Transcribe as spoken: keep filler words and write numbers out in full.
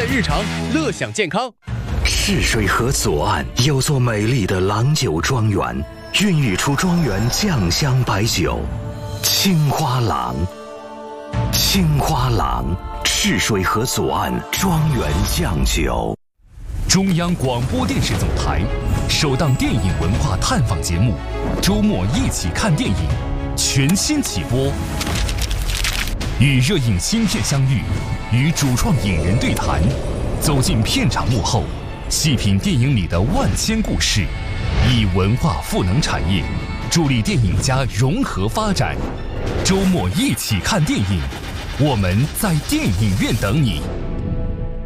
在日常，乐享健康。 赤水河左岸有座美丽的郎酒庄园，孕育出庄园酱香白酒青花郎。青花郎，赤水河左岸庄园酱酒。 中央广播电视总台首档电影文化探访节目《周末一起看电影》全新起播，与热映新片相遇，与主创影人对谈，走进片场幕后，细品电影里的万千故事，以文化赋能产业，助力电影家融合发展。周末一起看电影，我们在电影院等你。